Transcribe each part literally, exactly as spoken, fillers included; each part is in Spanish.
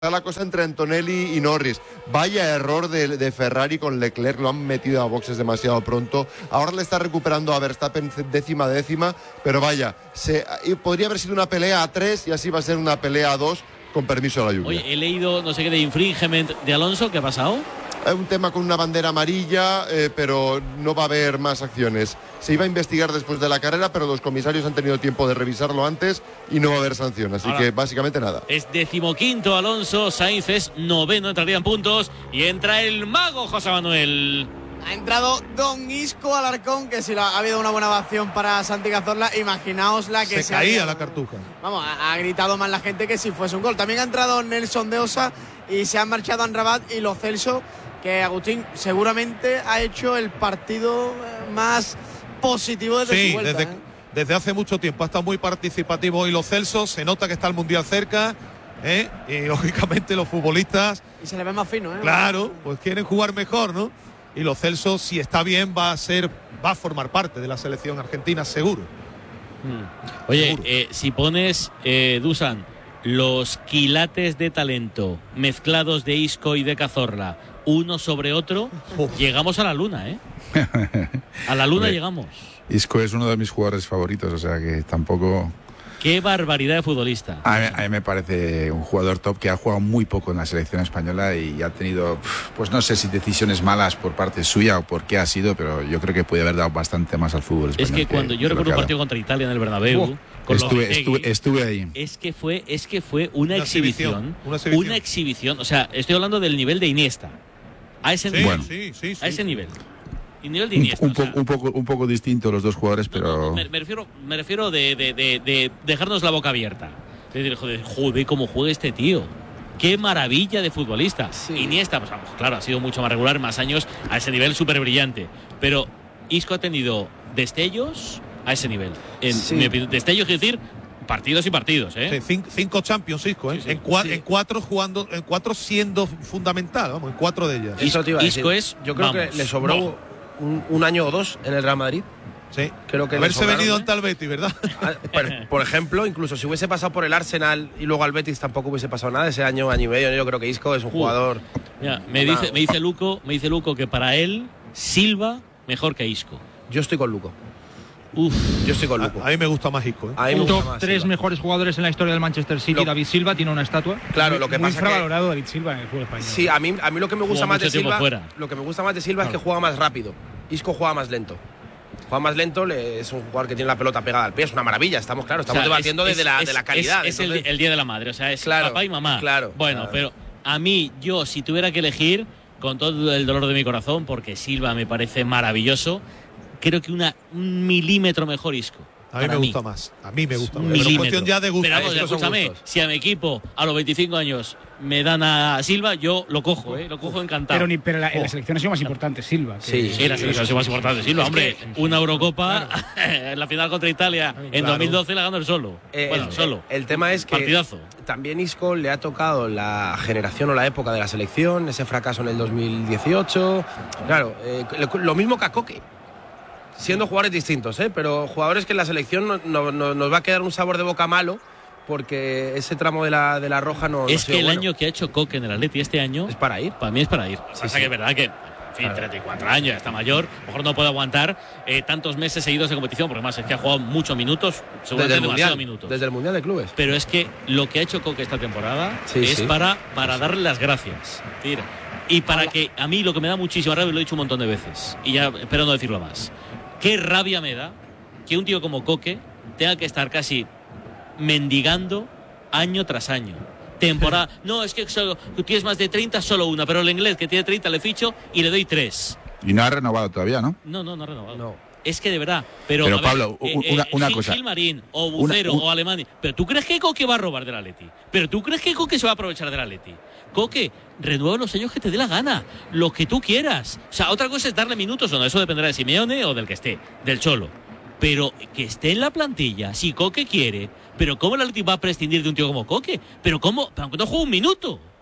la cosa entre Antonelli y Norris. Vaya error de, de Ferrari con Leclerc, lo han metido a boxes demasiado pronto. Ahora le está recuperando a Verstappen décima a décima, pero vaya, se, podría haber sido una pelea a tres y así va a ser una pelea a dos con permiso de la lluvia. Oye, he leído no sé qué de infringement de Alonso, ¿qué ha pasado? Hay un tema con una bandera amarilla, eh, pero no va a haber más acciones. Se iba a investigar después de la carrera, pero los comisarios han tenido tiempo de revisarlo antes y no va a haber sanción, así Ahora, que básicamente nada. Es decimoquinto Alonso, Sainz es noveno, entraría en puntos y entra el mago José Manuel. Ha entrado Don Isco Alarcón, que si ha habido una buena ovación para Santi Cazorla, imaginaos la que se, se caía ha, la cartuja. Vamos, ha, ha gritado más la gente que si fuese un gol. También ha entrado Nelson de Osa y se han marchado Anrabat y Lo Celso, que Agustín seguramente ha hecho el partido más positivo desde sí, su vuelta. Desde, ¿eh? desde hace mucho tiempo ha estado muy participativo y Lo Celso, se nota que está el Mundial cerca, ¿eh? Y lógicamente los futbolistas. Y se le ve más fino, ¿eh? Claro, pues quieren jugar mejor, ¿no? Y Lo Celso, si está bien, va a ser, va a formar parte de la selección argentina, seguro. Hmm. Oye, seguro. Eh, si pones, eh, Dusan, los quilates de talento mezclados de Isco y de Cazorla, uno sobre otro, Uf. llegamos a la luna, ¿eh? A la luna llegamos. Isco es uno de mis jugadores favoritos, o sea que tampoco... Qué barbaridad de futbolista. A mí, a mí me parece un jugador top que ha jugado muy poco en la selección española y ha tenido, pues no sé si decisiones malas por parte suya o por qué ha sido, pero yo creo que puede haber dado bastante más al fútbol español. Es que cuando que, yo recuerdo un partido contra Italia en el Bernabéu, oh, con estuve, estuve, estuve ahí. Es que fue, es que fue una, una, exhibición, exhibición, una exhibición, una exhibición. O sea, estoy hablando del nivel de Iniesta. A ese sí, nivel. Bueno. Sí, sí, sí, a ese sí. nivel. Y nivel de Iniesta, un, un, o sea, poco, un, poco, un poco distinto los dos jugadores, no, pero... No, no, me, me refiero, me refiero de, de, de, de dejarnos la boca abierta. De decir, joder, joder, cómo juega este tío. Qué maravilla de futbolista. Sí. Iniesta, pues vamos, claro, ha sido mucho más regular, más años a ese nivel súper brillante. Pero Isco ha tenido destellos a ese nivel. En, sí. me, destellos, quiero decir, partidos y partidos, ¿eh? Sí, cinco, cinco Champions, Isco, ¿eh? Sí, sí. En, cua, sí. en cuatro jugando, en cuatro siendo fundamental, vamos, en cuatro de ellas. Eso te iba a Isco decir. es, yo creo vamos, que le sobró no. un, un año o dos en el Real Madrid. Sí, creo que haberse venido en tal Betis, ¿verdad? Por, por ejemplo, incluso si hubiese pasado por el Arsenal y luego al Betis tampoco hubiese pasado nada ese año, año y medio. Yo creo que Isco es un uh, jugador. Mira, me dice, me dice Luco, me dice Luco que para él Silva mejor que Isco. Yo estoy con Luco. Uf, yo estoy con Luco. A, a mí me gusta más Isco, ¿eh? A mí me top tres mejores jugadores en la historia del Manchester City. Lo, David Silva tiene una estatua. Claro, lo que muy pasa infravalorado que, David Silva en el fútbol español. Sí, a mí, a mí lo que me gusta Jugó más de Silva, fuera. lo que me gusta más de Silva claro. es que juega más rápido. Isco juega más lento. Juega más lento, es un jugador que tiene la pelota pegada al pie, es una maravilla, estamos claro, estamos o sea, debatiendo es, desde es, la, de la calidad. Es, es entonces... el, el día de la madre, o sea, es claro, papá y mamá. Claro. Bueno, claro. pero a mí, yo, si tuviera que elegir, con todo el dolor de mi corazón, porque Silva me parece maravilloso, creo que una, un milímetro mejor Isco. A mí me mí. gusta más. A mí me gusta más. Pero cuestión ya de gusto. Pero vamos, escúchame, si a mi equipo a los veinticinco años me dan a Silva, yo lo cojo, ¿eh? Lo cojo encantado. Pero, ni, pero la, en la selección ha sido más importante Silva. Que... Sí, sí, la selección ha sido más importante Silva. Es hombre, que, una Eurocopa claro. en la final contra Italia claro. en dos mil doce la ganó él solo. Eh, bueno, el, solo. El tema es que partidazo. También Isco le ha tocado la generación o la época de la selección, ese fracaso en el dos mil dieciocho. Claro, eh, lo mismo que a Coque. Siendo jugadores distintos, ¿eh? Pero jugadores que en la selección no, no, no, nos va a quedar un sabor de boca malo porque ese tramo de la, de la roja no es no que el bueno. año que ha hecho Coque en el Atleti este año es para ir. Para mí es para ir. Sí, Pasa sí. que es verdad que, en fin, claro. treinta y cuatro años, ya está mayor, a lo mejor no puede aguantar eh, tantos meses seguidos de competición, porque más es que ha jugado muchos minutos, seguramente demasiados minutos. Desde el Mundial de Clubes. Pero es que lo que ha hecho Coque esta temporada sí, es sí. para, para sí, darle sí. las gracias. Tira. Y para Hola. que a mí lo que me da muchísima rabia, lo he dicho un montón de veces, y ya espero no decirlo más. Qué rabia me da que un tío como Coque tenga que estar casi mendigando año tras año. Temporada. No, es que solo, tú tienes más de treinta, solo una, pero el inglés que tiene treinta le ficho y le doy tres. Y no ha renovado todavía, ¿no? No, no, no ha renovado. No. Es que de verdad. Pero, pero a ver, Pablo, eh, una, una Gil, cosa. Gilmarín, o Bucero, una, un... o Alemania. ¿Pero tú crees que Coque va a robar del Atleti? ¿Pero tú crees que Coque se va a aprovechar del Atleti? Coque, renueva los años que te dé la gana, lo que tú quieras. O sea, otra cosa es darle minutos o no, eso dependerá de Simeone o del que esté, del Cholo. Pero que esté en la plantilla, si Coque quiere. Pero ¿cómo el Atleti va a prescindir de un tío como Coque? Pero ¿cómo? Aunque no juegue un minuto.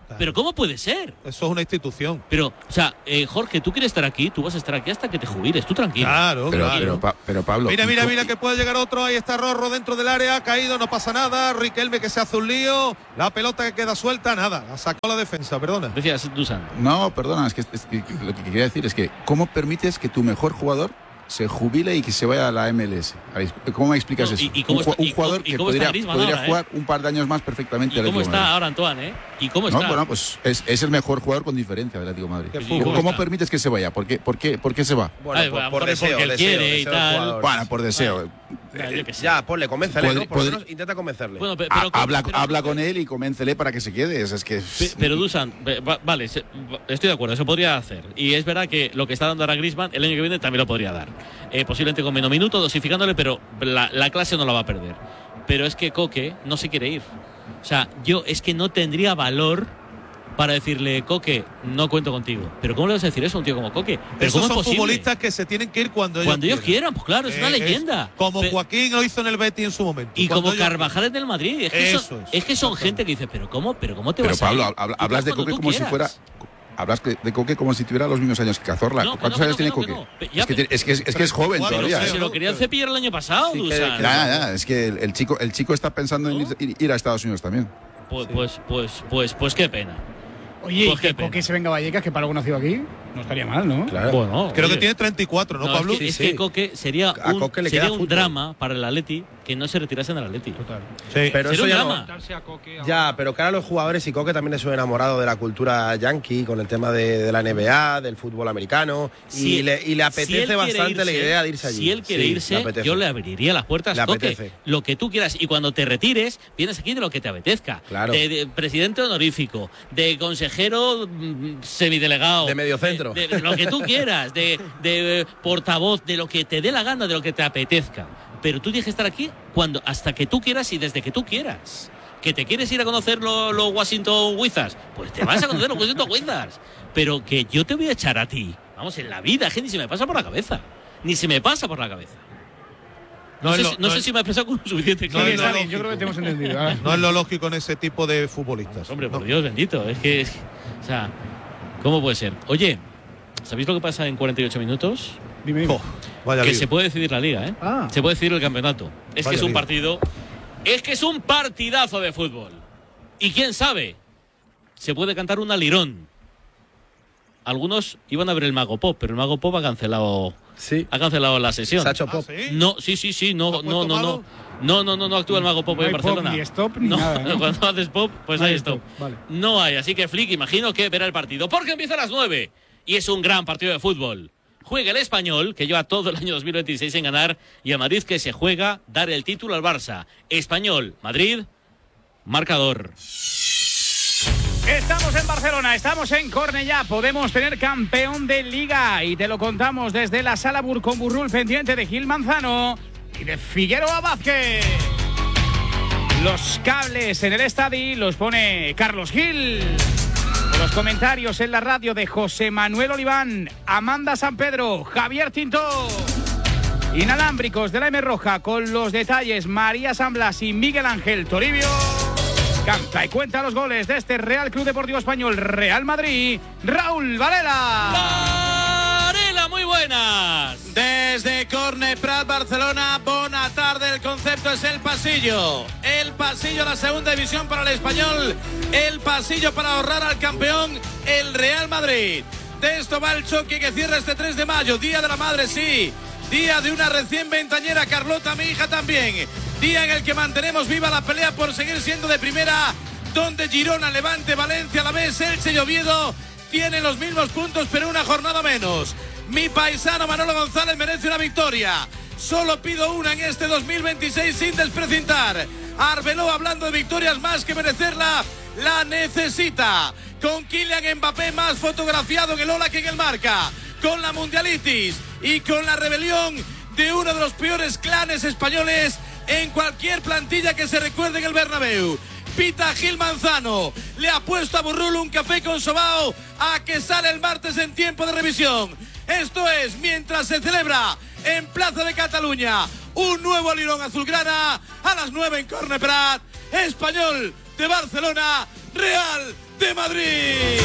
Pero ¿cómo puede ser? Eso es una institución. Pero, o sea, eh, Jorge, tú quieres estar aquí, tú vas a estar aquí hasta que te jubiles, tú tranquilo. Claro, Pero, claro. pero, Pa- pero Pablo. Mira, mira, ¿y mira que puede llegar otro. Ahí está Rorro dentro del área, ha caído, no pasa nada. Riquelme que se hace un lío. La pelota que queda suelta, nada. La sacó la defensa, perdona. Decías, Dusan. No, perdona, es que, es que lo que quería decir es que ¿cómo permites que tu mejor jugador se jubile y que se vaya a la M L S? ¿Cómo me explicas No, eso? y- y cómo un, ju- está- un y jugador cómo- y que cómo está podría, Griezmann podría ahora, jugar un par de años más perfectamente. ¿Y al cómo Atlético de está Madrid. ahora Antoine, eh? ¿Y cómo No, está? bueno, pues es, es el mejor jugador con diferencia del Atlético de Madrid. Qué fútbol. ¿Cómo, ¿Cómo está? permites que se vaya? ¿Por qué, por qué, por qué se va? Bueno, Ay, por, a lo por mejor es deseo, porque él deseo, quiere y deseo del tal. jugador. Bueno, por deseo. Ya, yo qué sé. Ya, ponle, convéncele, Podri- ¿no? Por lo podri- menos intenta convencerle. Bueno, pe- Ha- pero, habla pero- habla con él y convéncele para que se quede. Es, es que. Pe- Pero Dusan, ve- va- vale, se- va- estoy de acuerdo, eso podría hacer. Y es verdad que lo que está dando ahora Griezmann, el año que viene también lo podría dar. Eh, posiblemente con menos minutos, dosificándole, pero la, la clase no la va a perder. Pero es que Coque no se quiere ir. O sea, yo es que no tendría valor para decirle, Coque, no cuento contigo. Pero ¿cómo le vas a decir eso a un tío como Coque? ¿Pero Esos cómo es son posible? futbolistas que se tienen que ir cuando ellos Cuando ellos quieran. quieran, pues claro, es una Eh, leyenda. como Pe- Joaquín lo hizo en el Betis en su momento. Y Cuando como ellos Carvajal en el Madrid. Es que, Eso son, es, es que son exactamente. gente que dice, pero ¿cómo, pero cómo te Pero vas a Pablo, ir? habla- Tú hablas de cuando Coque tú como si quieras. fuera. Hablas de de Coque como si tuviera los mismos años que Cazorla. No, que ¿Cuántos no, años que tiene no, que Coque? no, que Es, ya, que, tiene- es, que es, es que es joven Bueno, todavía. sí, Se ¿eh? lo querían cepillar el año pasado, Sí, que- Dusan. que- Ya, ya, es que el, el chico, el chico está pensando en ¿No? ir, ir a Estados Unidos también. Pues, pues, pues, pues, pues qué pena. Oye, Pues y qué que pena. Coque se venga a Vallecas, que para algo nació aquí, no estaría mal, ¿no? Claro. Bueno, Creo oye. que tiene treinta y cuatro, ¿no, No, Pablo? Es que, es Sí, que sí. Coque sería A un, Coque le sería queda un fútbol. drama para el Atleti que no se retirase en el Atleti. Total. Sí. Pero Sería eso un ya drama. no. Adaptarse a Coque ahora. Ya, pero cara a los jugadores y Coque también es un enamorado de la cultura yankee, con el tema de, de la N B A, del fútbol americano, Si- y, le, y le apetece si él quiere bastante la irse, idea de irse allí. Si él quiere Sí, le irse, apetece. yo le abriría las puertas, Le Coque. apetece. Lo que tú quieras. Y cuando te retires, vienes aquí de lo que te apetezca. Claro. De, de presidente honorífico, de consejero mm, semidelegado. De mediocentro. De, de lo que tú quieras, de, de, eh, portavoz, de lo que te dé la gana, de lo que te apetezca. Pero tú tienes que estar aquí cuando, hasta que tú quieras y desde que tú quieras. ¿Que te quieres ir a conocer los lo Washington Wizards? Pues te vas a conocer los Washington Wizards. Pero que yo te voy a echar a ti. Vamos, en la vida, gente, ni se me pasa por la cabeza. Ni se me pasa por la cabeza. No, No sé, es si- lo- no no sé es- si me he expresado con suficiente No Sí, es claridad. lo está bien, yo lógico. creo que te hemos entendido. ahora. No es lo lógico en ese tipo de futbolistas. Hombre, por No. Dios bendito. Es que, es que- o sea, ¿cómo puede ser? Oye, ¿sabéis lo que pasa en cuarenta y ocho minutos? Dime, dime. Oh, vaya Que lío. se puede decidir la liga, ¿eh? Ah. Se puede decidir el campeonato. Es Vaya que es un lío. partido. Es que es un partidazo de fútbol. Y quién sabe, se puede cantar un alirón. Algunos iban a ver el Mago Pop, pero el Mago Pop ha cancelado, Sí, ha cancelado la sesión. Sacho Ah, Pop. ¿sí? No, sí, sí, sí, ¿Lo no, ha no, puesto no, no. malo? No, no, no, no actúa el Mago Pop No en hay pop, Barcelona. ni stop, ni no, nada, ¿no? cuando haces pop, pues No hay hay stop. stop, vale. No hay, así que Flick, imagino que verá el partido. Porque empieza a las nueve y es un gran partido de fútbol. Juega el Español, que lleva todo el año dos mil veintiséis en ganar, y a Madrid, que se juega dar el título al Barça. Español, Madrid, marcador. Estamos en Barcelona, estamos en Cornellá, podemos tener campeón de Liga y te lo contamos desde la sala Burcon-Burrul pendiente de Gil Manzano y de Figueroa Vázquez. Los cables en el estadio los pone Carlos Gil. Los comentarios en la radio de José Manuel Oliván, Amanda San Pedro, Javier Tintó. Inalámbricos de la M Roja con los detalles María San Blas y Miguel Ángel Toribio. Canta y cuenta los goles de este Real Club Deportivo Español Real Madrid, Raúl Varela. Varela, muy buenas. Desde Corne Prat, Barcelona, buena tarde. El concepto es el pasillo. El pasillo a la segunda división para el Español. El pasillo para ahorrar al campeón, el Real Madrid. De esto va el choque que cierra este tres de mayo. Día de la Madre, sí. Día de una recién veintañera, Carlota, mi hija también. Día en el que mantenemos viva la pelea por seguir siendo de primera, donde Girona, Levante, Valencia, Alavés, Elche y Oviedo tienen los mismos puntos, pero una jornada menos. Mi paisano Manolo González merece una victoria. Solo pido una en este dos mil veintiséis sin desprecintar. Arbeloa, hablando de victorias más que merecerla, la necesita. Con Kylian Mbappé más fotografiado en el Ola que en el Marca. Con la mundialitis y con la rebelión de uno de los peores clanes españoles en cualquier plantilla que se recuerde en el Bernabéu. Pita Gil Manzano, le ha puesto a Burrul un café con sobao a que sale el martes en tiempo de revisión. Esto es mientras se celebra en Plaza de Cataluña un nuevo alirón azulgrana a las nueve en Corne Prat. Español de Barcelona, Real de Madrid.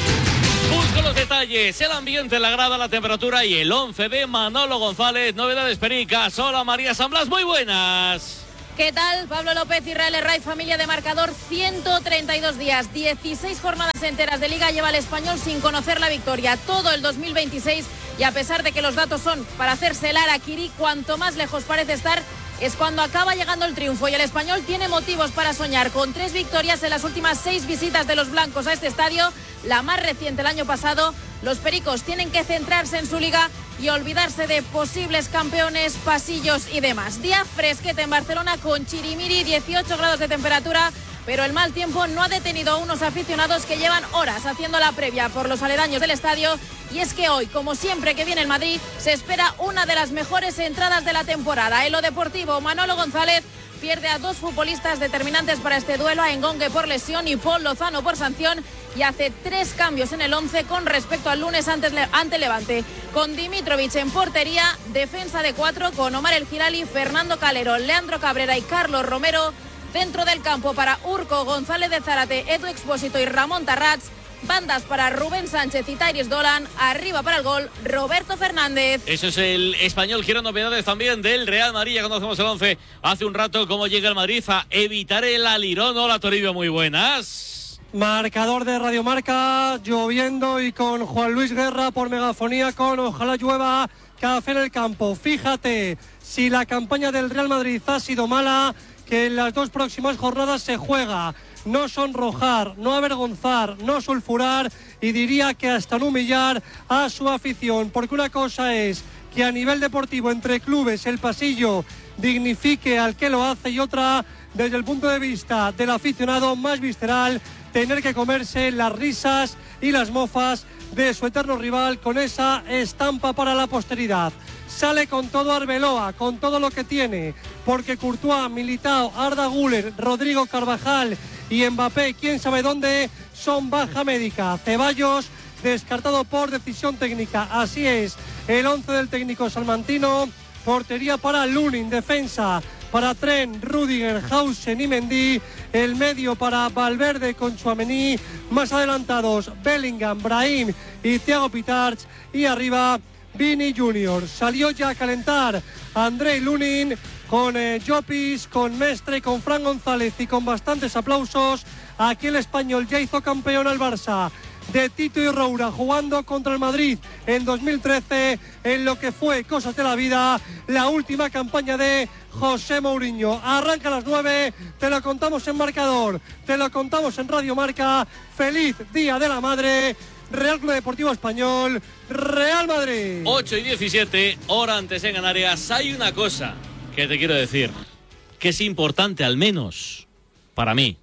Busco los detalles, el ambiente, la grada, la temperatura y el once de Manolo González. Novedades pericas. Hola María San Blas, muy buenas. ¿Qué tal? Pablo López, Israel Herraiz, familia de marcador, ciento treinta y dos días, dieciséis jornadas enteras de Liga lleva el Español sin conocer la victoria. Todo el dos mil veintiséis y a pesar de que los datos son para hacerse el harakiri, cuanto más lejos parece estar es cuando acaba llegando el triunfo y el Español tiene motivos para soñar con tres victorias en las últimas seis visitas de los blancos a este estadio, la más reciente el año pasado. Los pericos tienen que centrarse en su Liga y olvidarse de posibles campeones, pasillos y demás. Día fresquete en Barcelona con chirimiri, dieciocho grados de temperatura, pero el mal tiempo no ha detenido a unos aficionados que llevan horas haciendo la previa por los aledaños del estadio. Y es que hoy, como siempre que viene el Madrid, se espera una de las mejores entradas de la temporada. En lo deportivo, Manolo González pierde a dos futbolistas determinantes para este duelo, a Engongue por lesión y Paul Lozano por sanción, y hace tres cambios en el once con respecto al lunes antes ante Levante. Con Dimitrovic en portería, defensa de cuatro con Omar El Hilali, Fernando Calero, Leandro Cabrera y Carlos Romero. Dentro del campo para Urco, González de Zárate, Edu Expósito y Ramón Tarrats. Bandas para Rubén Sánchez y Tairis Dolan. Arriba para el gol, Roberto Fernández. Eso es el Español. Quiero novedades también del Real Madrid. Ya conocemos el once hace un rato. Cómo llega el Madrid a evitar el alirón. Hola Toribio, muy buenas. Marcador de Radio Marca, lloviendo y con Juan Luis Guerra por megafonía con Ojalá llueva, café en el campo. Fíjate, si la campaña del Real Madrid ha sido mala, que en las dos próximas jornadas se juega. No sonrojar, no avergonzar, no sulfurar y diría que hasta no humillar a su afición, porque una cosa es que a nivel deportivo entre clubes el pasillo dignifique al que lo hace y otra desde el punto de vista del aficionado más visceral, tener que comerse las risas y las mofas de su eterno rival con esa estampa para la posteridad. Sale con todo Arbeloa, con todo lo que tiene, porque Courtois, Militao, Arda Güler, Rodrigo Carvajal y Mbappé, quién sabe dónde, son baja médica. Ceballos descartado por decisión técnica. Así es, el once del técnico salmantino. Portería para Lunin, defensa para Trent, Rüdiger, Hausen y Mendy. El medio para Valverde con Tchouaméni. Más adelantados Bellingham, Brahim y Thiago Pitarch. Y arriba Vini Junior. Salió ya a calentar Andrei Lunin con eh, Llopis, con Mestre, con Fran González y con bastantes aplausos. Aquí el español ya hizo campeón al Barça de Tito y Roura, jugando contra el Madrid en dos mil trece, en lo que fue cosas de la vida, la última campaña de José Mourinho. Arranca a las nueve, te lo contamos en marcador, te lo contamos en Radio Marca. Feliz Día de la Madre. Real Club Deportivo Español, Real Madrid. ocho y diecisiete, hora antes en Canarias. Hay una cosa que te quiero decir, que es importante al menos para mí.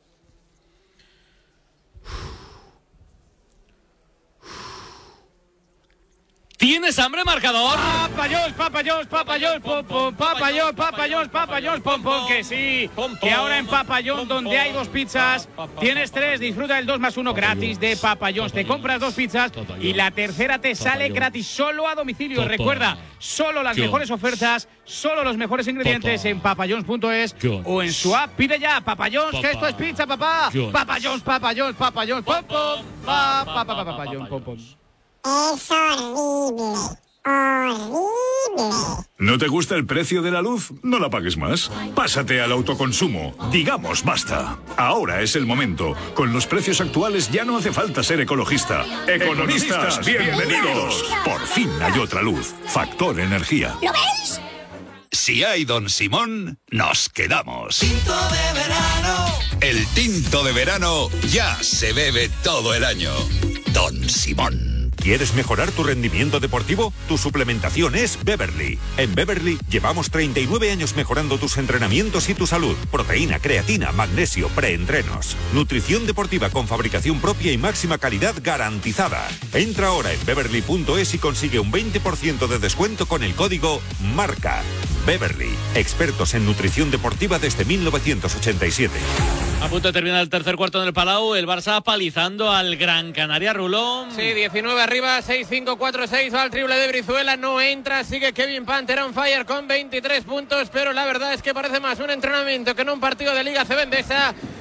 ¿Tienes hambre, marcador? Papayos, papayos, papayos, pom, pom, papayos, papayos, papayos, pom, pom, que sí. Que ahora en Papayón, donde hay dos pizzas, tienes tres, disfruta del dos más uno gratis de Papayón. Te compras dos pizzas y la tercera te sale gratis solo a domicilio. Recuerda, solo las mejores ofertas, solo los mejores ingredientes en papayons punto es o en su app. Pide ya, Papayons, que esto es pizza, papá. Papayons, papayons, papayons, pom, pom, pa, pa, pa, papayons, pom, pom. Es horrible, horrible. ¿No te gusta el precio de la luz? No la pagues más. Pásate al autoconsumo. Digamos basta. Ahora es el momento. Con los precios actuales ya no hace falta ser ecologista. Economistas, bienvenidos. Por fin hay otra luz. Factor Energía. ¿Lo veis? Si hay Don Simón, nos quedamos. Tinto de verano. El tinto de verano ya se bebe todo el año. Don Simón. ¿Quieres mejorar tu rendimiento deportivo? Tu suplementación es Beverly. En Beverly llevamos treinta y nueve años mejorando tus entrenamientos y tu salud. Proteína, creatina, magnesio, preentrenos. Nutrición deportiva con fabricación propia y máxima calidad garantizada. Entra ahora en beverly punto es y consigue un veinte por ciento de descuento con el código MARCA. Beverly, expertos en nutrición deportiva desde mil novecientos ochenta y siete. A punto de terminar el tercer cuarto en el Palau, el Barça palizando al Gran Canaria. Rulón. Sí, diecinueve arriba, seis cinco cuatro seis, va al triple de Brizuela, no entra, sigue Kevin Panther on fire con veintitrés puntos, pero la verdad es que parece más un entrenamiento que no un partido de Liga C B Endesa.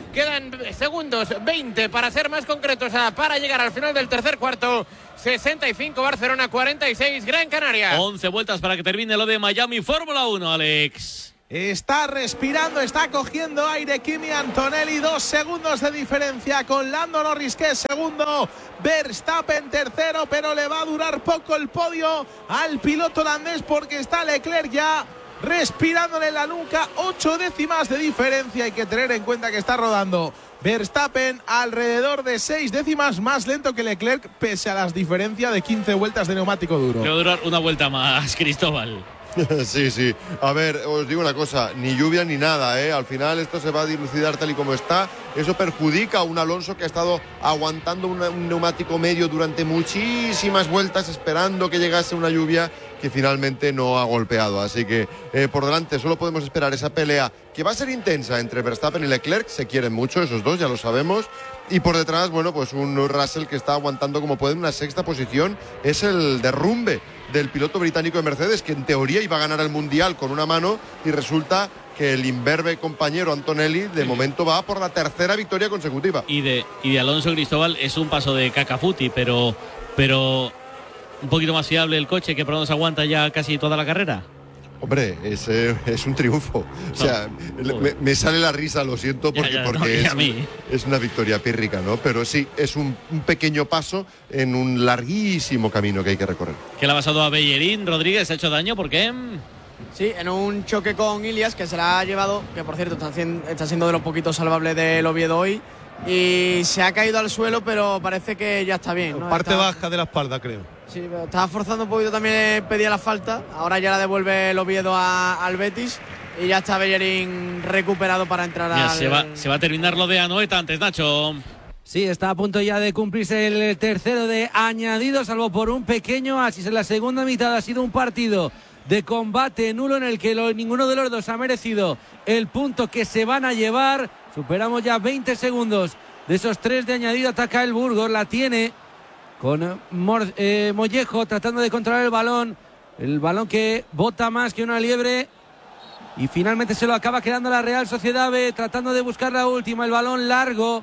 Quedan segundos, veinte para ser más concretos, para llegar al final del tercer cuarto. sesenta y cinco Barcelona, cuarenta y seis Gran Canaria. once vueltas para que termine lo de Miami Fórmula uno, Alex. Está respirando, está cogiendo aire Kimi Antonelli, dos segundos de diferencia con Lando Norris, que es segundo, Verstappen tercero, pero le va a durar poco el podio al piloto holandés porque está Leclerc ya respirándole en la nuca, ocho décimas de diferencia. Hay que tener en cuenta que está rodando Verstappen alrededor de seis décimas más lento que Leclerc, pese a las diferencias de quince vueltas de neumático duro. Le va a durar una vuelta más, Cristóbal. Sí, sí. A ver, os digo una cosa, ni lluvia ni nada, ¿eh? Al final esto se va a dilucidar tal y como está. Eso perjudica a un Alonso que ha estado aguantando una, un neumático medio durante muchísimas vueltas, esperando que llegase una lluvia que finalmente no ha golpeado. Así que eh, por delante solo podemos esperar esa pelea que va a ser intensa entre Verstappen y Leclerc. Se quieren mucho esos dos, ya lo sabemos. Y por detrás, bueno, pues un Russell que está aguantando como puede una sexta posición. Es el derrumbe del piloto británico de Mercedes, que en teoría iba a ganar el Mundial con una mano, y resulta que el imberbe compañero Antonelli de momento va por la tercera victoria consecutiva. Y de, y de Alonso, Cristóbal, es un paso de cacafuti, pero, pero un poquito más fiable el coche, que por donde se aguanta ya casi toda la carrera. Hombre, es, eh, es un triunfo. O sea, no, me, me sale la risa, lo siento, porque, ya, ya, porque no, es, mí. es una victoria pírrica, ¿no? Pero sí, es un, un pequeño paso en un larguísimo camino que hay que recorrer. ¿Qué le ha pasado a Bellerín? Rodríguez, ¿se ha hecho daño? ¿Por qué? Sí, en un choque con Ilias, que se la ha llevado, que por cierto está, está siendo de los poquitos salvables del Oviedo hoy, y se ha caído al suelo, pero parece que ya está bien, ¿no? Parte está... baja de la espalda, creo. Sí, pero estaba forzando un poquito, también pedía la falta. Ahora ya la devuelve el Oviedo a, al Betis y ya está Bellerín recuperado para entrar ya al... se va, se va a terminar lo de Anoeta antes, Nacho. Sí, está a punto ya de cumplirse el tercero de añadido, salvo por un pequeño asis. En la segunda mitad ha sido un partido de combate nulo en el que lo, ninguno de los dos ha merecido el punto que se van a llevar. Superamos ya veinte segundos de esos tres de añadido. Ataca el Burgos, la tiene con Mor, eh, Mollejo tratando de controlar el balón. El balón que bota más que una liebre. Y finalmente se lo acaba quedando la Real Sociedad B, tratando de buscar la última. El balón largo,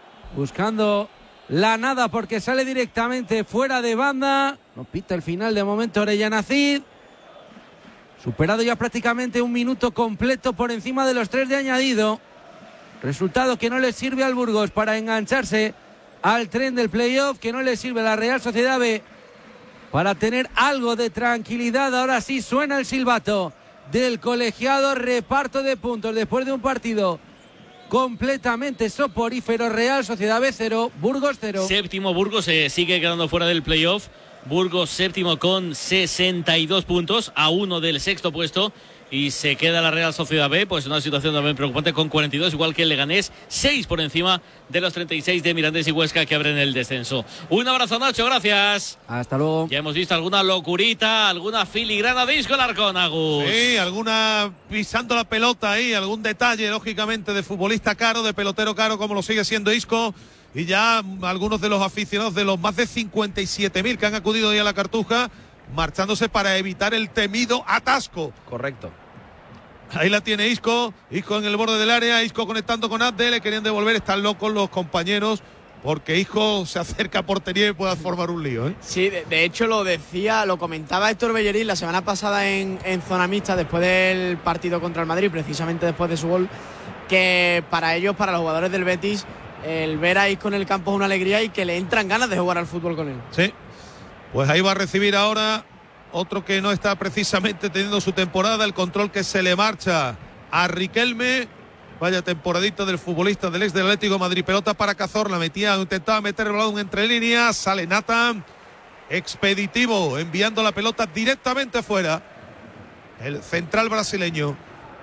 buscando la nada porque sale directamente fuera de banda. No pita el final de momento Orellana Cid. Superado ya prácticamente un minuto completo por encima de los tres de añadido. Resultado que no le sirve al Burgos para engancharse al tren del playoff, que no le sirve a la Real Sociedad B para tener algo de tranquilidad. Ahora sí suena el silbato del colegiado. Reparto de puntos después de un partido completamente soporífero. Real Sociedad B cero, Burgos cero. Séptimo, Burgos se sigue quedando fuera del playoff. Burgos séptimo con sesenta y dos puntos, a uno del sexto puesto. Y se queda la Real Sociedad B, pues en una situación también preocupante, con cuarenta y dos, igual que el Leganés, seis por encima de los treinta y seis de Mirandés y Huesca, que abren el descenso. Un abrazo, Nacho, gracias. Hasta luego. Ya hemos visto alguna locurita, alguna filigrana de Isco Larcón, Agus. Sí, alguna pisando la pelota ahí, algún detalle, lógicamente, de futbolista caro, de pelotero caro, como lo sigue siendo Isco. Y ya algunos de los aficionados, de los más de cincuenta y siete mil que han acudido hoy a la Cartuja, marchándose para evitar el temido atasco. Correcto. Ahí la tiene Isco, Isco en el borde del área, Isco conectando con Abde, le querían devolver, están locos los compañeros, porque Isco se acerca a portería y puede formar un lío, ¿eh? Sí, de, de hecho lo decía, lo comentaba Héctor Bellerín la semana pasada en, en zona mixta, después del partido contra el Madrid, precisamente después de su gol, que para ellos, para los jugadores del Betis, el ver a Isco en el campo es una alegría y que le entran ganas de jugar al fútbol con él. Sí, pues ahí va a recibir ahora otro que no está precisamente teniendo su temporada, el control que se le marcha a Riquelme. Vaya temporadita del futbolista del ex del Atlético de Madrid. Pelota para Cazorla, metía, intentaba meter el balón entre líneas, sale Nathan, expeditivo, enviando la pelota directamente fuera. El central brasileño.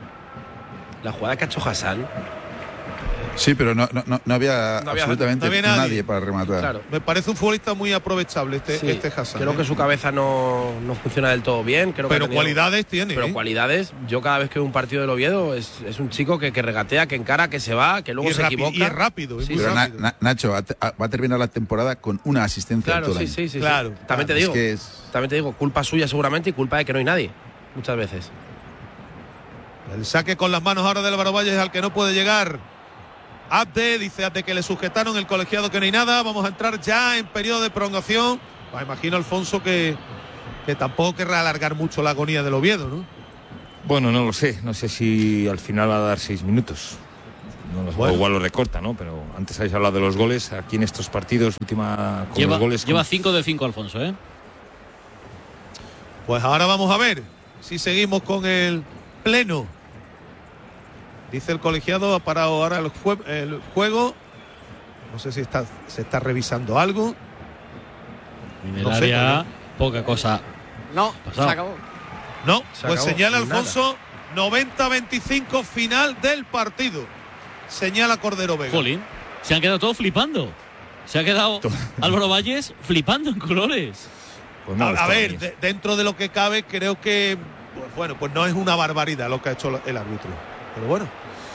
La jugada que ha hecho Hassan. Sí, pero no, no, no había No había- absolutamente no había nadie. nadie para rematar. Claro. Me parece un futbolista muy aprovechable este, Sí, este Hassan. creo ¿eh? que su cabeza no, no funciona del todo bien. Creo que Pero ha tenido- cualidades tiene. Pero ¿eh? cualidades, yo cada vez que veo un partido del Oviedo es, es un chico que, que regatea, que encara, que se va, que luego Y se rapi- equivoca. y es rápido, es Sí, muy Pero sí. Na- rápido. Na- Nacho ha- ha- va a terminar la temporada con una asistencia Claro, todo el sí, año. sí, sí, sí. Claro, También te Es digo, que es- también te digo, culpa suya seguramente y culpa de que no hay nadie, muchas veces. El saque con las manos ahora del Álvaro Valles al que no puede llegar Abde, dice Abde que le sujetaron el colegiado, que no hay nada. Vamos a entrar ya en periodo de prolongación. Pues imagino, Alfonso, que, que tampoco querrá alargar mucho la agonía del Oviedo, ¿no? Bueno, no lo sé. No sé si al final va a dar seis minutos. No lo sé, bueno. O igual lo recorta, ¿no? Pero antes habéis hablado de los goles. Aquí en estos partidos, última con lleva, los goles. Lleva cinco de cinco, Alfonso, ¿eh? Pues ahora vamos a ver si seguimos con el pleno. Dice el colegiado, ha parado ahora el, jue el juego. No sé si está, se está revisando algo. En el no área, sé, poca cosa. No, se acabó. No, se pues acabó, señala Alfonso, noventa veinticinco final del partido. Señala Cordero Vega. Jolín, se han quedado todos flipando. Se ha quedado Álvaro Valles flipando en colores. Pues no, a, a ver, de, dentro de lo que cabe, creo que, pues, bueno, pues no es una barbaridad lo que ha hecho el árbitro. Pero bueno,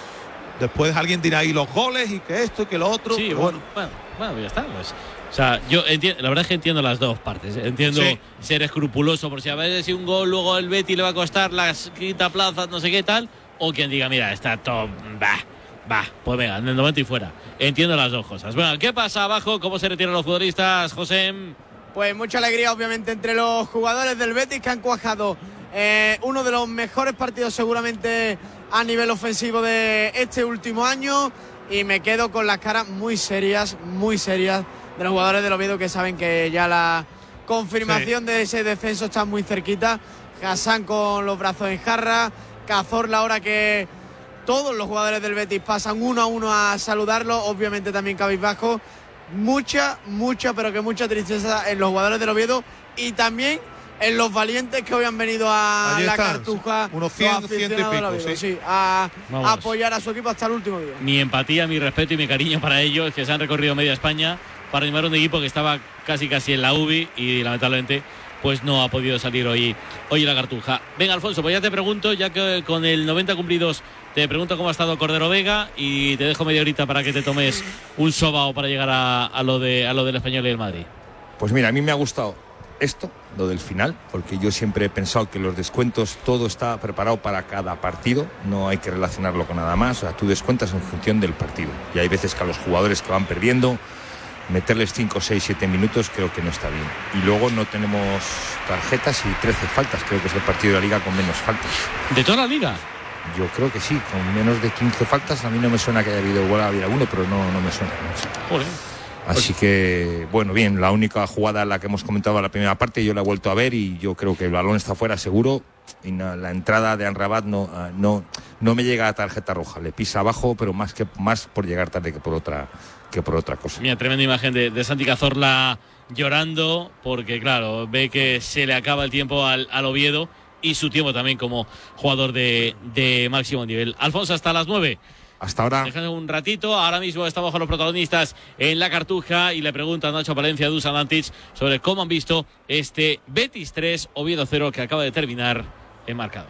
después alguien dirá, y los goles, y que esto, y que lo otro. Sí, pero bueno, bueno, bueno, ya está. Pues. O sea, yo entiendo, la verdad es que entiendo las dos partes. Entiendo sí. ser escrupuloso por si a veces si un gol luego el Betis le va a costar las quinta plazas, no sé qué tal. O quien diga, mira, está todo, va, va, pues venga, en el noventa y fuera. Entiendo las dos cosas. Bueno, ¿qué pasa abajo? ¿Cómo se retiran los futbolistas, José? Pues mucha alegría, obviamente, entre los jugadores del Betis, que han cuajado eh, uno de los mejores partidos seguramente a nivel ofensivo de este último año, y me quedo con las caras muy serias, muy serias de los jugadores del Oviedo, que saben que ya la confirmación sí. de ese descenso está muy cerquita. Hassan con los brazos en jarra, Cazorla ahora que todos los jugadores del Betis pasan uno a uno a saludarlo, obviamente también cabizbajo. Mucha, mucha, pero que mucha tristeza en los jugadores del Oviedo y también en los valientes que hoy han venido a Allí la están, Cartuja, unos cien, ciento y pico, Oviedo, sí. sí, a, a apoyar a su equipo hasta el último día. Mi empatía, mi respeto y mi cariño para ellos, que se han recorrido media España para animar a un equipo que estaba casi casi en la U B I y lamentablemente pues no ha podido salir hoy, hoy en la Cartuja. Venga, Alfonso, pues ya te pregunto, ya que con el noventa cumplidos, te pregunto cómo ha estado Cordero Vega y te dejo media horita para que te tomes un sobao para llegar a, a, lo, de, a lo del Español y el Madrid. Pues mira, a mí me ha gustado esto, lo del final, porque yo siempre he pensado que los descuentos, todo está preparado para cada partido, no hay que relacionarlo con nada más, o sea, tú descuentas en función del partido. Y hay veces que a los jugadores que van perdiendo, meterles cinco, seis, siete minutos creo que no está bien. Y luego no tenemos tarjetas y trece faltas, creo que es el partido de la Liga con menos faltas. ¿De toda la Liga? Yo creo que sí, con menos de quince faltas. A mí no me suena que haya habido igual había alguno, pero no, no me suena. No sé. Joder. Así que, bueno, bien, la única jugada en la que hemos comentado la primera parte, yo la he vuelto a ver y yo creo que el balón está fuera seguro. Y no, la entrada de Amrabat no, no, no me llega a tarjeta roja, le pisa abajo, pero más que más por llegar tarde que por otra, que por otra cosa. Mira, tremenda imagen de, de Santi Cazorla llorando, porque claro, ve que se le acaba el tiempo al, al Oviedo y su tiempo también como jugador de, de máximo nivel. Alfonso, hasta las nueve. Hasta ahora. Déjame un ratito. Ahora mismo estamos con los protagonistas en la Cartuja y le preguntan a Nacho Palencia, Dusan Antic, sobre cómo han visto este Betis tres, Oviedo cero, que acaba de terminar en marcador.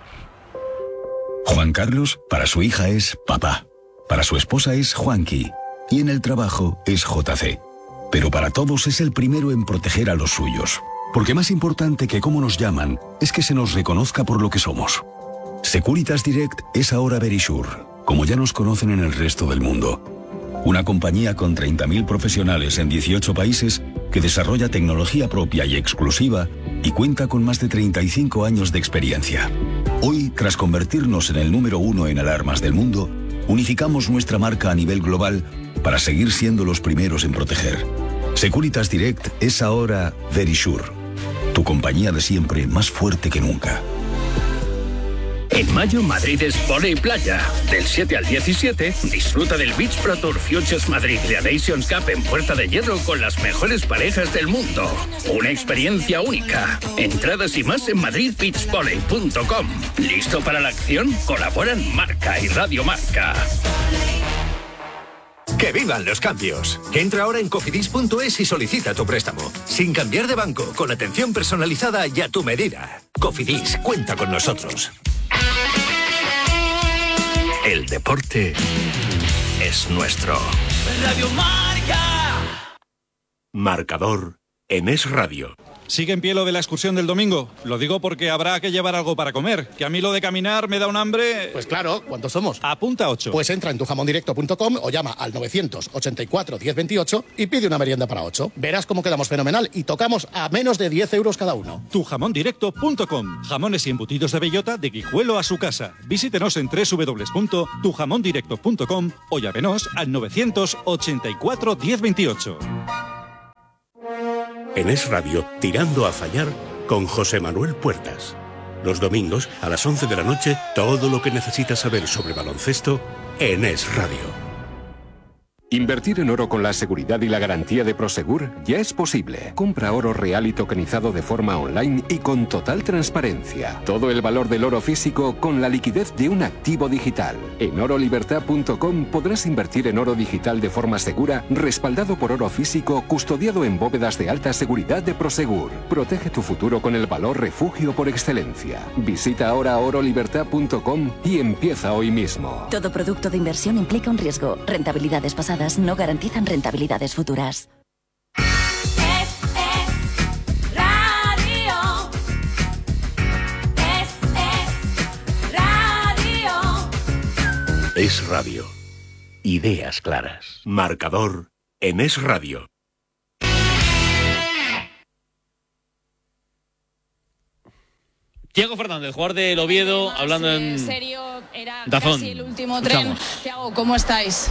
Juan Carlos, para su hija es papá. Para su esposa es Juanqui. Y en el trabajo es J C. Pero para todos es el primero en proteger a los suyos. Porque más importante que cómo nos llaman es que se nos reconozca por lo que somos. Securitas Direct es ahora Verisure, como ya nos conocen en el resto del mundo. Una compañía con treinta mil profesionales en dieciocho países que desarrolla tecnología propia y exclusiva y cuenta con más de treinta y cinco años de experiencia. Hoy, tras convertirnos en el número uno en alarmas del mundo, unificamos nuestra marca a nivel global para seguir siendo los primeros en proteger. Securitas Direct es ahora Verisure, tu compañía de siempre más fuerte que nunca. En mayo, Madrid es Voley Playa. Del siete al diecisiete, disfruta del Beach Pro Tour Futures Madrid Gradations Cup en Puerta de Hierro con las mejores parejas del mundo. Una experiencia única. Entradas y más en madrid beach volley punto com. ¿Listo para la acción? Colaboran Marca y Radio Marca. ¡Que vivan los cambios! Entra ahora en cofidis punto es y solicita tu préstamo. Sin cambiar de banco, con atención personalizada y a tu medida. Cofidis, cuenta con nosotros. El deporte es nuestro. Radio Marca. Marcador en Es Radio. ¿Sigue en pie lo de la excursión del domingo? Lo digo porque habrá que llevar algo para comer, que a mí lo de caminar me da un hambre... Pues claro, ¿cuántos somos? Apunta ocho. Pues entra en tu jamón directo punto com o llama al novecientos ochenta y cuatro diez veintiocho y pide una merienda para ocho. Verás cómo quedamos fenomenal y tocamos a menos de diez euros cada uno. tu jamón directo punto com. Jamones y embutidos de bellota de Guijuelo a su casa. Visítenos en doble u doble u doble u punto tu jamón directo punto com o llámenos al novecientos ochenta y cuatro diez veintiocho. En Es Radio, Tirando a Fallar, con José Manuel Puertas. Los domingos, a las once de la noche, todo lo que necesitas saber sobre baloncesto en Es Radio. Invertir en oro con la seguridad y la garantía de Prosegur ya es posible. Compra oro real y tokenizado de forma online y con total transparencia. Todo el valor del oro físico con la liquidez de un activo digital. En oro libertad punto com podrás invertir en oro digital de forma segura, respaldado por oro físico, custodiado en bóvedas de alta seguridad de Prosegur. Protege tu futuro con el valor refugio por excelencia. Visita ahora oro libertad punto com y empieza hoy mismo. Todo producto de inversión implica un riesgo. Rentabilidades pasadas no garantizan rentabilidades futuras. Es Radio. Ideas claras. Marcador en Es Radio. Thiago Fernández, jugador del Oviedo, hablando en, en serio, era Dazón. casi el último tren. Thiago, ¿cómo estáis?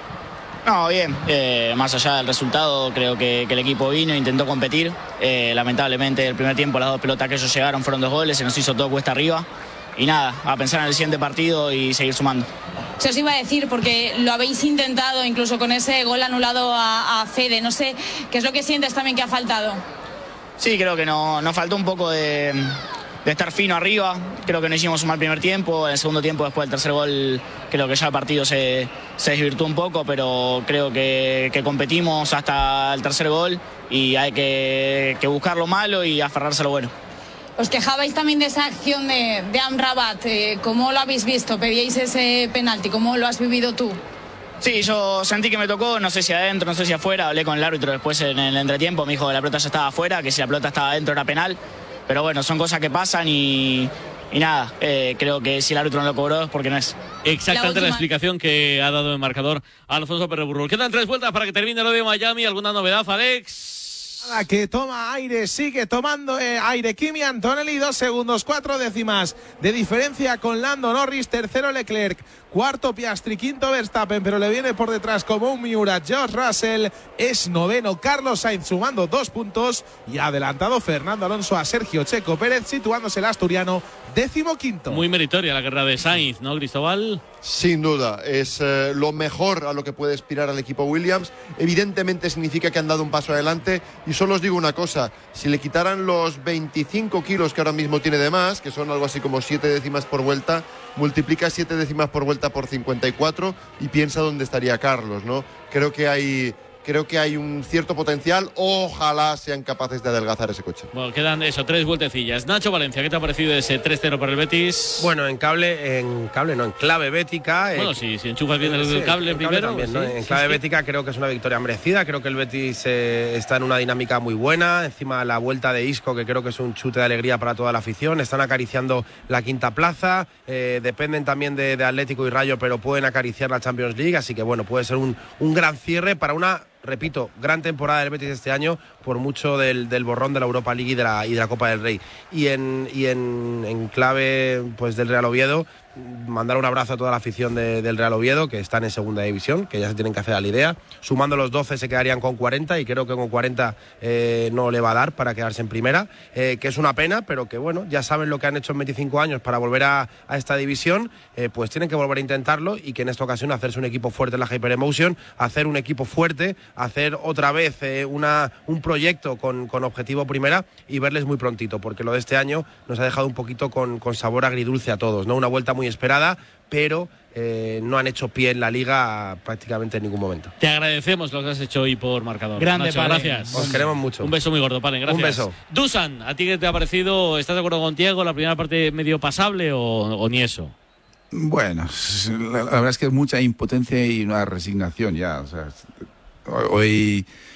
No, bien. Eh, más allá del resultado, creo que, que el equipo vino, intentó competir. Eh, lamentablemente, el primer tiempo, las dos pelotas que ellos llegaron fueron dos goles, se nos hizo todo cuesta arriba. Y nada, a pensar en el siguiente partido y seguir sumando. Se os iba a decir, porque lo habéis intentado incluso con ese gol anulado a, a Fede. No sé, ¿qué es lo que sientes también que ha faltado? Sí, creo que no, nos faltó un poco de, de estar fino arriba. Creo que no hicimos un mal primer tiempo. En el segundo tiempo, después del tercer gol, creo que ya el partido se, se desvirtuó un poco, pero creo que, que competimos hasta el tercer gol y hay que, que buscar lo malo y aferrarse a lo bueno. Os quejabais también de esa acción de, de Amrabat. Eh, ¿Cómo lo habéis visto? ¿Pedíais ese penalti? ¿Cómo lo has vivido tú? Sí, yo sentí que me tocó, no sé si adentro, no sé si afuera. Hablé con el árbitro después en el entretiempo, me dijo que la pelota ya estaba afuera, que si la pelota estaba adentro era penal. Pero bueno, son cosas que pasan y, y nada, eh, creo que si el árbitro no lo cobró es porque no es. Exactamente la, la explicación que ha dado el marcador Alfonso Pérez Burrul. Quedan tres vueltas para que termine lo de Miami. ¿Alguna novedad, Alex? Nada, que toma aire, sigue tomando eh, aire Kimi Antonelli, dos segundos, cuatro décimas de diferencia con Lando Norris, tercero Leclerc, cuarto Piastri, quinto Verstappen, pero le viene por detrás como un Miura George Russell, es noveno Carlos Sainz sumando dos puntos y adelantado Fernando Alonso a Sergio Checo Pérez, situándose el asturiano décimo quinto. Muy meritoria la guerra de Sainz, ¿no, Cristóbal? Sin duda, es eh, lo mejor a lo que puede aspirar al equipo Williams. Evidentemente significa que han dado un paso adelante y solo os digo una cosa, si le quitaran los veinticinco kilos que ahora mismo tiene de más, que son algo así como siete décimas por vuelta, multiplica siete décimas por vuelta por cincuenta y cuatro y piensa dónde estaría Carlos, ¿no? Creo que hay... Creo que hay un cierto potencial. Ojalá sean capaces de adelgazar ese coche. Bueno, quedan eso, tres vueltecillas. Nacho Valencia, ¿qué te ha parecido ese tres cero para el Betis? Bueno, en cable, en cable no, en clave bética. Bueno, eh, si, si enchufas bien el, sí, el cable en primero. Cable también, ¿no? Sí, en sí, clave sí. bética creo que es una victoria merecida. Creo que el Betis eh, está en una dinámica muy buena. Encima la vuelta de Isco, que creo que es un chute de alegría para toda la afición. Están acariciando la quinta plaza. Eh, dependen también de, de Atlético y Rayo, pero pueden acariciar la Champions League. Así que bueno, puede ser un, un gran cierre para una... Repito, gran temporada del Betis este año, por mucho del, del borrón de la Europa League y de la, y de la Copa del Rey. Y en, y en, en clave pues del Real Oviedo, mandar un abrazo a toda la afición de, del Real Oviedo, que están en segunda división, que ya se tienen que hacer a la idea. Sumando los doce se quedarían con cuarenta y creo que con cuarenta eh, no le va a dar para quedarse en primera, eh, que es una pena, pero que bueno, ya saben lo que han hecho en veinticinco años para volver a, a esta división, eh, pues tienen que volver a intentarlo y que en esta ocasión hacerse un equipo fuerte en la Hyper Emotion, hacer un equipo fuerte, hacer otra vez eh, una, un proyecto con, con objetivo primera y verles muy prontito, porque lo de este año nos ha dejado un poquito con, con sabor agridulce a todos, ¿no? Una vuelta muy esperada, pero eh, no han hecho pie en la liga prácticamente en ningún momento. Te agradecemos lo que has hecho hoy por marcador. Grande, Nacho, Palen. gracias. Os queremos mucho. Un beso muy gordo, Palen, gracias. Un beso. Dusan, ¿a ti qué te ha parecido? ¿Estás de acuerdo con Thiago? ¿La primera parte medio pasable o, o ni eso? Bueno, la, la verdad es que es mucha impotencia y una resignación ya. O sea, hoy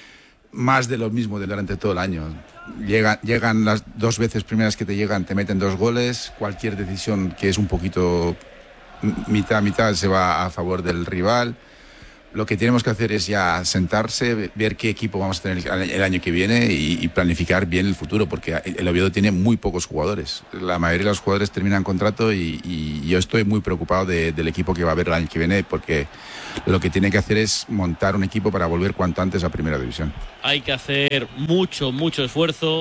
más de lo mismo de durante todo el año. Llegan, llegan las dos veces primeras que te llegan, te meten dos goles. Cualquier decisión que es un poquito mitad mitad se va a favor del rival. Lo que tenemos que hacer es ya sentarse, ver qué equipo vamos a tener el, el año que viene y, y planificar bien el futuro, porque el Oviedo tiene muy pocos jugadores. La mayoría de los jugadores terminan contrato y, y yo estoy muy preocupado de, del equipo que va a haber el año que viene, porque lo que tiene que hacer es montar un equipo para volver cuanto antes a Primera División. Hay que hacer mucho, mucho esfuerzo,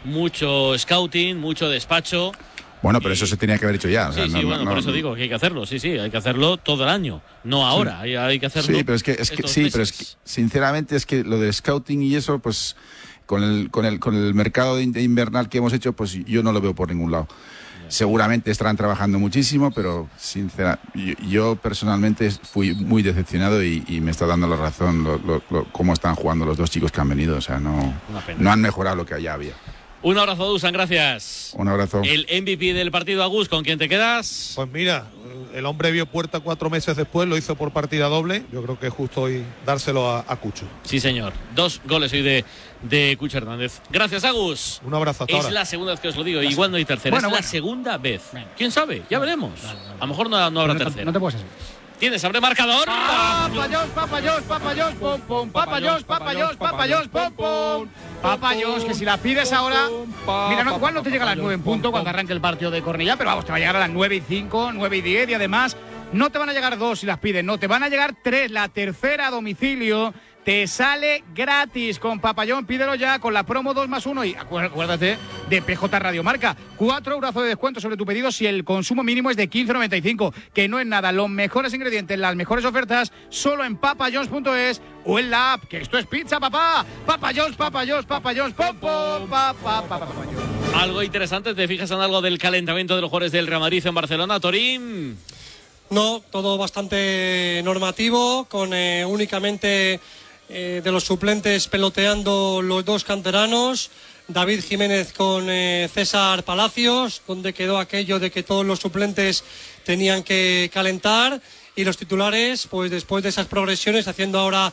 mucho scouting, mucho despacho. Bueno, pero eso se tenía que haber hecho ya. O sea, sí, no, sí, bueno, no, por eso no, digo que hay que hacerlo, sí, sí, hay que hacerlo todo el año, no ahora, sí. hay, hay que hacerlo. Sí, pero es que, es que, sí, pero es que, sinceramente, es que lo de scouting y eso, pues, con el, con el, con el mercado de invernal que hemos hecho, pues yo no lo veo por ningún lado. Seguramente estarán trabajando muchísimo, pero sinceramente, yo, yo personalmente fui muy decepcionado y, y me está dando la razón lo, lo, lo, cómo están jugando los dos chicos que han venido. O sea, no, no han mejorado lo que allá había. Un abrazo, Dusan, gracias. Un abrazo. El M V P del partido, Agus, ¿con quién te quedas? Pues mira, el hombre vio puerta cuatro meses después, lo hizo por partida doble. Yo creo que es justo hoy dárselo a, a Cucho. Sí, señor. Dos goles hoy de, de Cucho Hernández. Gracias, Agus. Un abrazo hasta Es ahora. la segunda vez que os lo digo, igual no hay tercera. Bueno, es bueno. la segunda vez. Venga. ¿Quién sabe? Ya veremos. Vale, vale. A lo mejor no, no habrá no, tercera. No te puedes hacer. ¿Tienes? ¿Abre marcador? Papayos, papayos, papayos, pom, pom, papayos, papayos, papayos, pom, pom. Papayos, que si las pides ahora. Mira, no, igual no te llega a las nueve en punto cuando arranque el partido de Cornellá, pero vamos, te va a llegar a las nueve y cinco, nueve y diez y además no te van a llegar dos si las pides, no, te van a llegar tres, la tercera a domicilio. Te sale gratis con Papayón, pídelo ya con la promo dos más uno y acuérdate de P J Radio Marca. cuatro euros de descuento sobre tu pedido si el consumo mínimo es de quince noventa y cinco, que no es nada. Los mejores ingredientes, las mejores ofertas, solo en papayons punto es o en la app, que esto es pizza, papá. Papayons, papayons, papayons, pom, pom, pa, pa, pa, pa, papayons. Algo interesante, ¿te fijas en algo del calentamiento de los jugadores del Real Madrid en Barcelona, Torín? No, todo bastante normativo, con eh, únicamente... Eh, de los suplentes peloteando los dos canteranos, David Jiménez con eh, César Palacios, donde quedó aquello de que todos los suplentes tenían que calentar, y los titulares, pues después de esas progresiones, haciendo ahora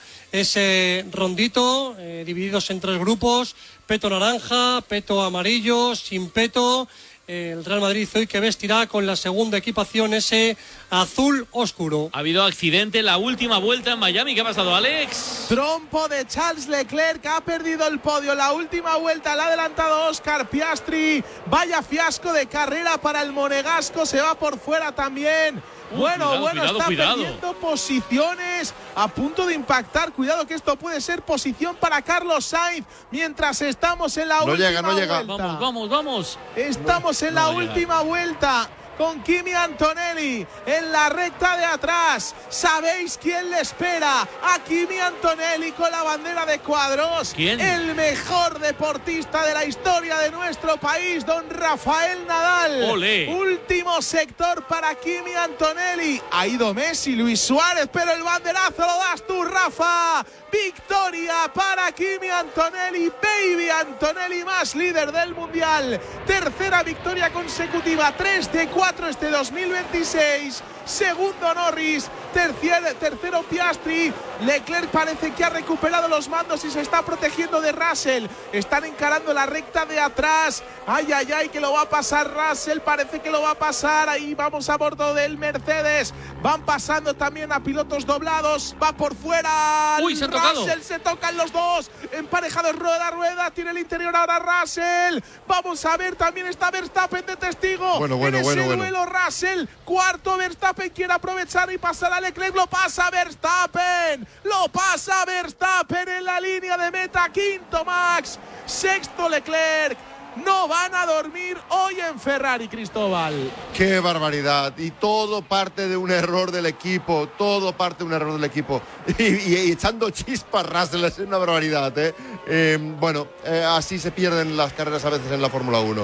ese rondito, eh, divididos en tres grupos: peto naranja, peto amarillo, sin peto. El Real Madrid hoy que vestirá con la segunda equipación ese azul oscuro. Ha habido accidente en la última vuelta en Miami. ¿Qué ha pasado, Alex? Trompo de Charles Leclerc, ha perdido el podio. La última vuelta la ha adelantado Oscar Piastri. Vaya fiasco de carrera para el monegasco. Se va por fuera también. Uh, bueno, cuidado, bueno, cuidado, está cuidado. perdiendo posiciones, a punto de impactar. Cuidado que esto puede ser posición para Carlos Sainz mientras estamos en la No última llega, no llega. vuelta. Vamos, vamos, vamos. Estamos en No la va a última vuelta con Kimi Antonelli en la recta de atrás. ¿Sabéis quién le espera a Kimi Antonelli con la bandera de cuadros? ¿Quién? El mejor deportista de la historia de nuestro país, don Rafael Nadal. Olé. Último sector para Kimi Antonelli. Ha ido Messi, Luis Suárez, pero el banderazo lo das tú, Rafa. Victoria para Kimi Antonelli, Baby Antonelli, más líder del Mundial. Tercera victoria consecutiva, tres de cuatro este dos mil veintiséis. Segundo Norris, tercier, tercero Piastri. Leclerc parece que ha recuperado los mandos y se está protegiendo de Russell. Están encarando la recta de atrás. Ay, ay, ay, que lo va a pasar Russell. Parece que lo va a pasar. Ahí vamos a bordo del Mercedes. Van pasando también a pilotos doblados. Va por fuera. Uy, se han tocado. Russell, se tocan los dos. Emparejados rueda a rueda. Tiene el interior ahora Russell. Vamos a ver, también está Verstappen de testigo. Bueno, bueno, en ese bueno, bueno. duelo Russell. Cuarto Verstappen quiere aprovechar y pasar a Leclerc. Lo pasa Verstappen. Lo pasa Verstappen en la línea de meta. Quinto Max. Sexto Leclerc. No van a dormir hoy en Ferrari, Cristóbal. Qué barbaridad. Y todo parte de un error del equipo. Todo parte de un error del equipo. Y, y, y echando chispas Russell, es una barbaridad, ¿eh? Eh, bueno, eh, así se pierden las carreras a veces en la Fórmula uno.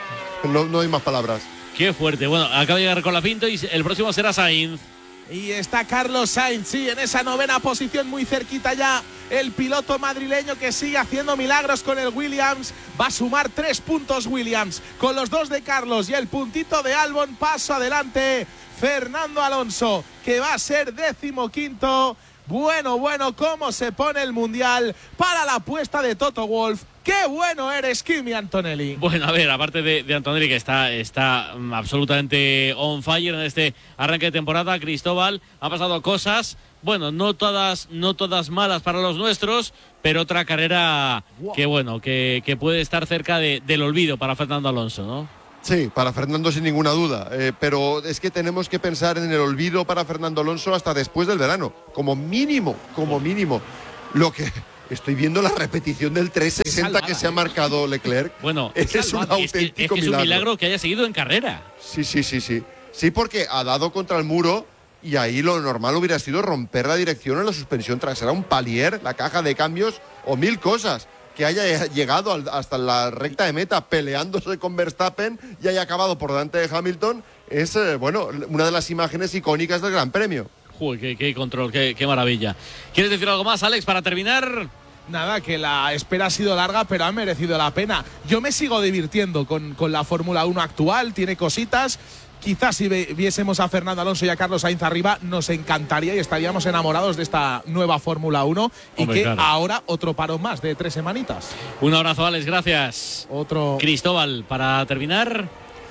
No, no hay más palabras. Qué fuerte. Bueno, acaba de llegar con la Pinto y el próximo será Sainz. Y está Carlos Sainz, sí, en esa novena posición, muy cerquita ya. El piloto madrileño que sigue haciendo milagros con el Williams. Va a sumar tres puntos Williams. Con los dos de Carlos y el puntito de Albon, paso adelante Fernando Alonso, que va a ser décimo quinto. Bueno, bueno, cómo se pone el Mundial para la apuesta de Toto Wolff. ¡Qué bueno eres, Kimi Antonelli! Bueno, a ver, aparte de, de Antonelli, que está, está um, absolutamente on fire en este arranque de temporada, Cristóbal, ha pasado cosas, bueno, no todas, no todas malas para los nuestros, pero otra carrera wow. que, bueno, que, que puede estar cerca de, del olvido para Fernando Alonso, ¿no? Sí, para Fernando sin ninguna duda, eh, pero es que tenemos que pensar en el olvido para Fernando Alonso hasta después del verano, como mínimo, como mínimo. Lo que... Estoy viendo la repetición del trescientos sesenta salvada, que se ha marcado Leclerc. Bueno, ese es, es un auténtico es que, es que milagro. Es un milagro que haya seguido en carrera. Sí, sí, sí, sí. Sí, porque ha dado contra el muro y ahí lo normal hubiera sido romper la dirección en la suspensión trasera, un palier, la caja de cambios o mil cosas. Que haya llegado al, hasta la recta de meta peleándose con Verstappen y haya acabado por delante de Hamilton es, eh, bueno, una de las imágenes icónicas del Gran Premio. Uy, qué, qué control, qué, qué maravilla. ¿Quieres decir algo más, Alex, para terminar? Nada, que la espera ha sido larga, pero ha merecido la pena. Yo me sigo divirtiendo con, con la Fórmula uno actual, tiene cositas. Quizás si viésemos a Fernando Alonso y a Carlos Sainz arriba, nos encantaría y estaríamos enamorados de esta nueva Fórmula uno. Y Hombre, que claro. ahora otro parón más de tres semanitas. Un abrazo, Alex, gracias. Otro. Cristóbal, para terminar...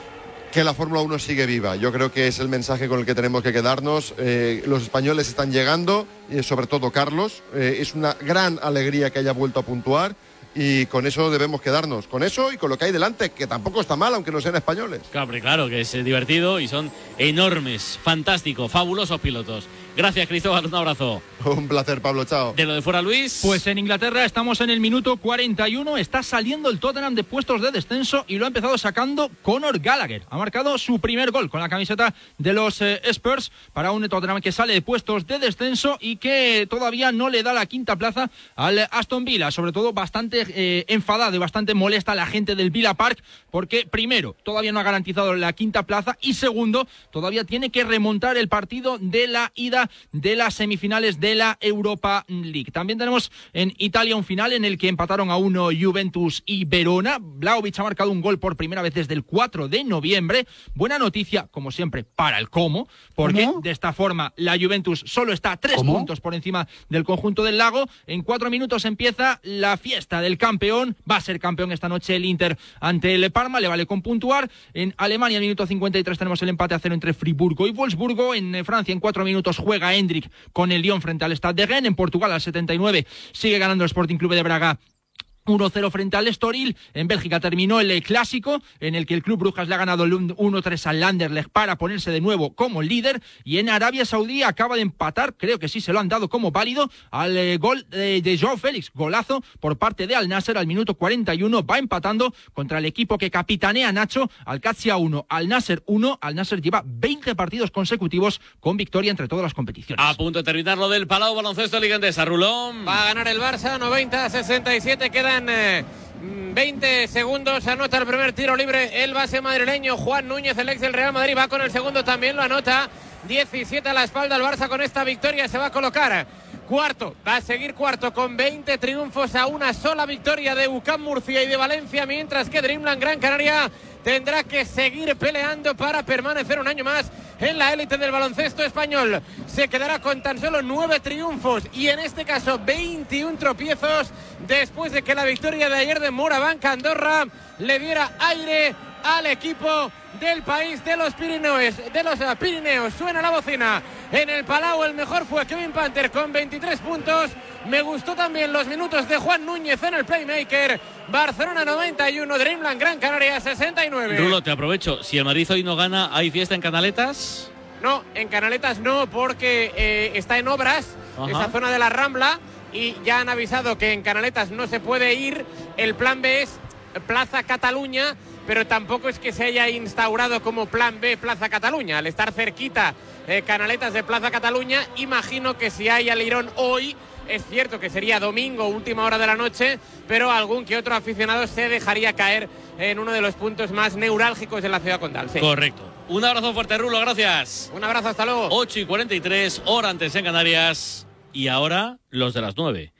Que la Fórmula uno sigue viva. Yo creo que es el mensaje con el que tenemos que quedarnos. Eh, los españoles están llegando, y sobre todo Carlos. Eh, es una gran alegría que haya vuelto a puntuar y con eso debemos quedarnos. Con eso y con lo que hay delante, que tampoco está mal, aunque no sean españoles. Claro, claro, que es divertido y son enormes, fantásticos, fabulosos pilotos. Gracias, Cristóbal, un abrazo. Un placer, Pablo, chao. De lo de fuera, Luis. Pues en Inglaterra estamos en el minuto cuarenta y uno, está saliendo el Tottenham de puestos de descenso y lo ha empezado sacando Conor Gallagher. Ha marcado su primer gol con la camiseta de los eh, Spurs para un Tottenham que sale de puestos de descenso y que todavía no le da la quinta plaza al Aston Villa. Sobre todo bastante eh, enfadado y bastante molesta a la gente del Villa Park porque primero, todavía no ha garantizado la quinta plaza y segundo, todavía tiene que remontar el partido de la ida de las semifinales de la Europa League. También tenemos en Italia un final en el que empataron a uno Juventus y Verona. Vlahovic ha marcado un gol por primera vez desde el cuatro de noviembre. Buena noticia, como siempre, para el Como, porque ¿Cómo? de esta forma la Juventus solo está a tres ¿Cómo? puntos por encima del conjunto del Lago. En cuatro minutos empieza la fiesta del campeón. Va a ser campeón esta noche el Inter ante el Parma, le vale con puntuar. En Alemania, al minuto cincuenta y tres, tenemos el empate a cero entre Friburgo y Wolfsburgo. En Francia, en cuatro minutos, juega Hendrik con el Lyon frente al Stade de Rennes. En Portugal, al setenta y nueve, sigue ganando el Sporting Club de Braga uno cero frente al Estoril. En Bélgica terminó el clásico en el que el Club Brujas le ha ganado el uno tres al Anderlecht para ponerse de nuevo como líder. Y en Arabia Saudí acaba de empatar, creo que sí se lo han dado como válido, al eh, gol de, de Joao Félix, golazo por parte de Al Nasser al minuto cuarenta y uno. Va empatando contra el equipo que capitanea Nacho, Al Qadsia uno, Al Nasser uno. Al Nasser lleva veinte partidos consecutivos con victoria entre todas las competiciones. A punto de terminar lo del Palau Baloncesto Liga Endesa, Rulón. Va a ganar el Barça, noventa a sesenta y siete, queda Eh, veinte segundos, anota el primer tiro libre el base madrileño Juan Núñez, el ex del Real Madrid, va con el segundo, también lo anota. Diecisiete a la espalda el Barça con esta victoria, se va a colocar cuarto, va a seguir cuarto con veinte triunfos a una sola victoria de U C A M Murcia y de Valencia, mientras que Dreamland Gran Canaria tendrá que seguir peleando para permanecer un año más en la élite del baloncesto español. Se quedará con tan solo nueve triunfos y en este caso veintiún tropiezos después de que la victoria de ayer de Morabanca Andorra le diera aire al equipo del país de los Pirineos, de los Pirineos. Suena la bocina en el Palau, el mejor fue Kevin Panther con veintitrés puntos. Me gustó también los minutos de Juan Núñez en el playmaker. Barcelona noventa y uno, Dreamland Gran Canaria sesenta y nueve. Rulo, te aprovecho, si el Madrid hoy no gana, ¿hay fiesta en Canaletas? No, en Canaletas no, porque eh, está en obras. Ajá. Esa zona de la Rambla, y ya han avisado que en Canaletas no se puede ir. El plan B es Plaza Cataluña, pero tampoco es que se haya instaurado como plan B Plaza Cataluña. Al estar cerquita eh, Canaletas de Plaza Cataluña, imagino que si hay alirón hoy, es cierto que sería domingo, última hora de la noche, pero algún que otro aficionado se dejaría caer en uno de los puntos más neurálgicos de la ciudad condal. Sí. Correcto. Un abrazo fuerte, Rulo, gracias. Un abrazo, hasta luego. ocho y cuarenta y tres, hora antes en Canarias. Y ahora, los de las nueve.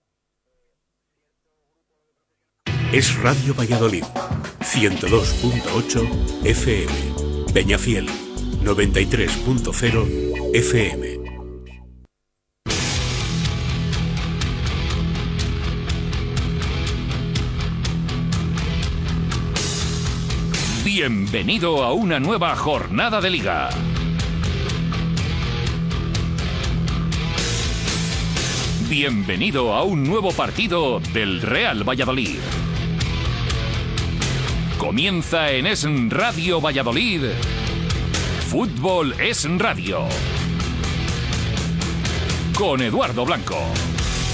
Es Radio Valladolid, ciento dos punto ocho F M. Peñafiel, noventa y tres punto cero F M. Bienvenido a una nueva jornada de Liga. Bienvenido a un nuevo partido del Real Valladolid. Comienza en Es Radio Valladolid. Fútbol es Radio. Con Eduardo Blanco.